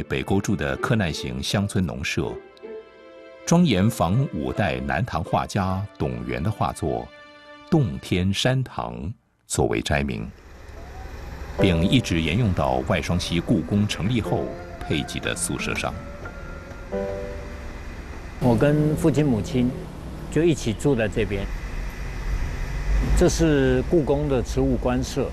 北沟住的柯难型乡村农舍，庄严仿5代南唐画家董源的画作《洞天山堂》作为斋名，并一直沿用到外双溪故宫成立后配给的宿舍上。 我跟父亲母亲就一起住在这边。这是故宫的植物观舍。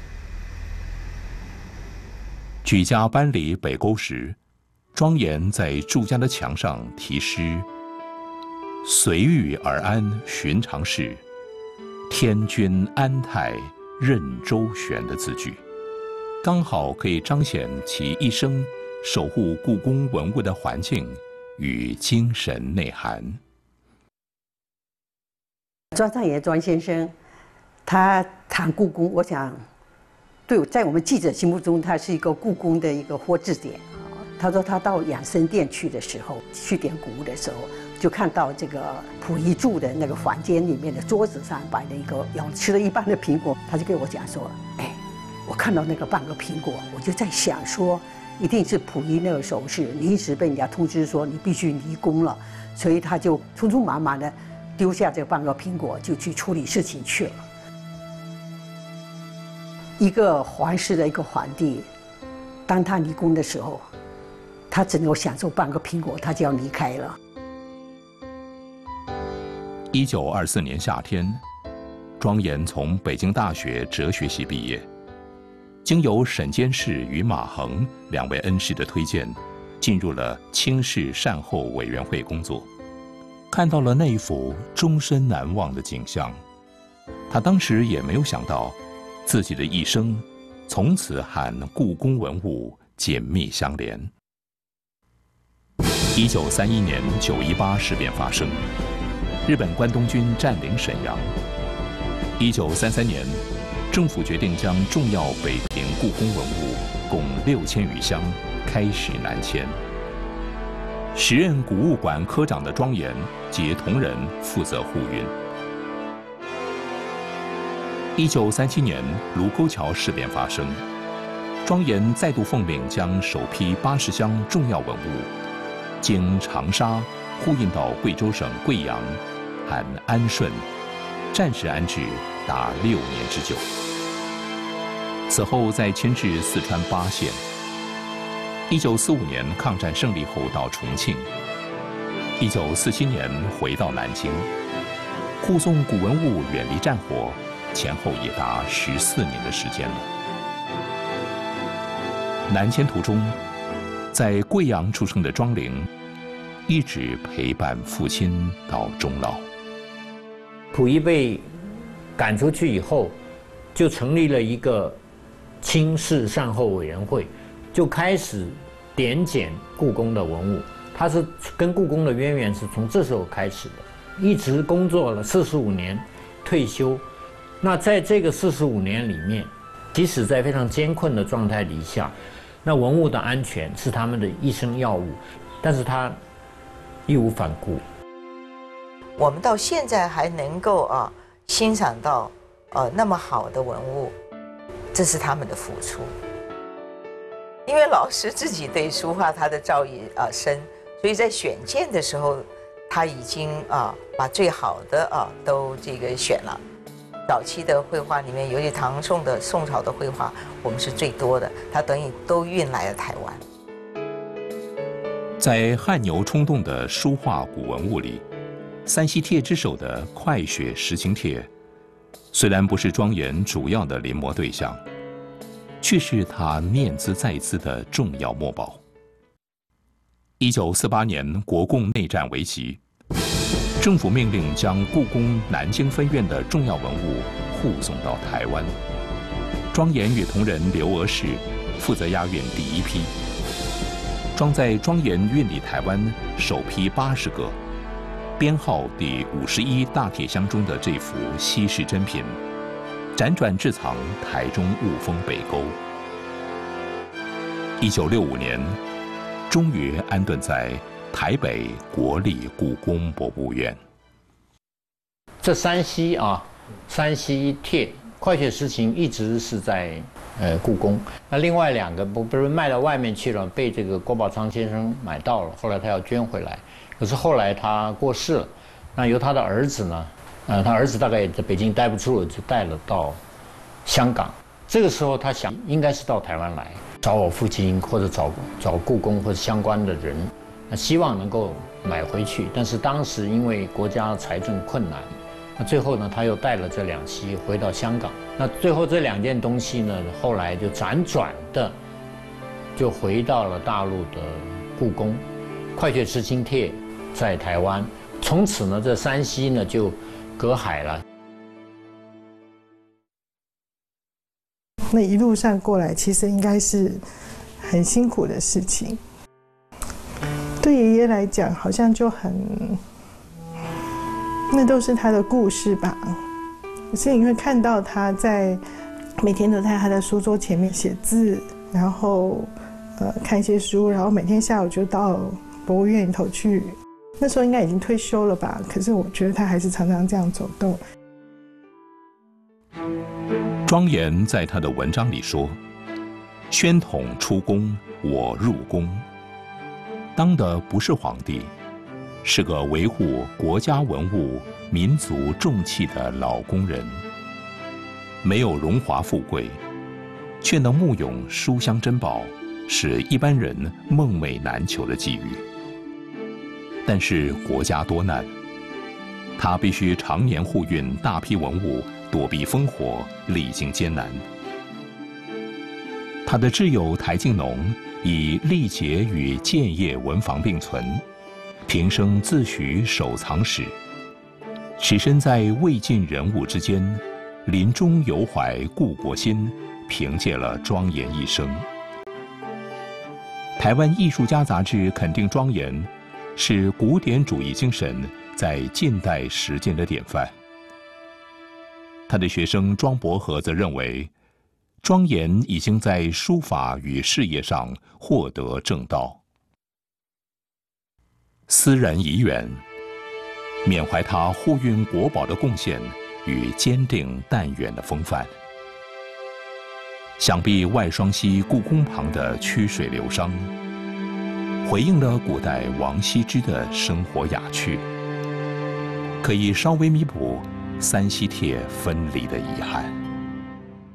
举家搬离北沟时，庄严在住家的墙上题诗：“随遇而安，寻常事；天君安泰，任周旋”的字句，刚好可以彰显其一生守护故宫文物的环境与精神内涵。 庄上爷庄先生，他谈故宫，我想，在我们记者心目中，他是一个故宫的一个活字典。他说他到养生殿去的时候，去点古物的时候，就看到这个溥仪住的那个房间里面的桌子上摆了一个吃了一半的苹果，他就跟我讲说：“哎，我看到那个半个苹果，我就在想说，一定是溥仪那个时候是临时被人家通知说你必须离宫了，所以他就匆匆忙忙的丢下这半个苹果，就去处理事情去了。”一个皇室的一个皇帝，当他离宫的时候，他只能够享受半个苹果，他就要离开了。 1924年夏天，庄严从北京大学哲学系毕业，经由沈监事与马衡2位恩师的推荐，进入了清室善后委员会工作，看到了那一幅终身难忘的景象。他当时也没有想到，自己的一生从此和故宫文物紧密相连。1931年918事变发生，日本关东军占领沈阳。1933年，政府决定将重要北平故宫文物共6000余箱开始南迁。时任古物馆科长的庄严及同仁负责护运。1937年卢沟桥事变发生，庄严再度奉命将首批80箱重要文物经长沙护运到贵州省贵阳和安顺，暂时安置达6年之久。此后再迁至四川巴县。1945年抗战胜利后到重庆，1947年回到南京，护送古文物远离战火，前后也达14年的时间了。南迁途中，在贵阳出生的庄灵，一直陪伴父亲到终老。 溥仪被赶出去以后，就成立了一个清室善后委员会，就开始点检故宫的文物。他是跟故宫的渊源是从这时候开始的，一直工作了45年，退休。那在这个45年里面，即使在非常艰困的状态底下，那文物的安全是他们的一生要务，但是他义无反顾。 我们到现在还能够欣赏到那么好的文物，这是他们的付出。因为老师自己对书画他的造诣深，所以在选件的时候，他已经把最好的都这个选了。早期的绘画里面，尤其唐宋的宋朝的绘画，我们是最多的，他等于都运来了台湾。 在汗牛充栋的书画古文物里，三溪帖之首的快雪时晴帖，虽然不是庄严主要的临摹对象，却是他念兹在兹的重要墨宝。1948年国共内战为期，政府命令将故宫南京分院的重要文物护送到台湾。庄严与同仁刘娥氏负责押运第一批。装在庄严运抵台湾首批80个，编号第51大铁箱中的这幅稀世珍品，辗转至藏台中雾峰北沟。1965年，终于安顿在台北国立故宫博物院。 这山西帖快雪时晴一直是在故宫。那另外2个不是卖到外面去了，被这个郭宝昌先生买到了，后来他要捐回来，可是后来他过世了，那由他的儿子呢，他儿子大概也在北京待不住了，就带了到香港。这个时候他想应该是到台湾来找我父亲，或者找故宫或者相关的人，希望能够买回去。但是当时因为国家财政困难，那最后呢他又带了这2期回到香港。那最后这2件东西呢，后来就辗转的就回到了大陆的故宫。快雪时晴帖在台湾，从此呢这山西呢就隔海了。 那一路上过来，其实应该是很辛苦的事情。对爷爷来讲，好像就那都是他的故事吧。所以你会看到他每天都在他的书桌前面写字，然后看一些书，然后每天下午就到博物院里头去。那时候应该已经退休了吧，可是我觉得他还是常常这样走动。 庄严在他的文章里说：“宣统出宫，我入宫，当的不是皇帝，是个维护国家文物、民族重器的老工人。没有荣华富贵，却能慕咏书香珍宝，是一般人梦寐难求的际遇。但是国家多难，他必须常年护运大批文物，躲避烽火，历经艰难。他的挚友台静农以历劫与建业文房并存，平生自诩守藏史，持身在魏晋人物之间，临终犹怀故国心，凭借了庄严一生。台湾艺术家杂志肯定庄严是古典主义精神在近代实践的典范。他的学生庄伯和则认为，庄严已经在书法与事业上获得正道。思然已远，缅怀他护运国宝的贡献与坚定淡远的风范。想必外双溪故宫旁的曲水流觞，回应了古代王羲之的生活雅趣，可以稍微弥补三溪帖分离的遗憾。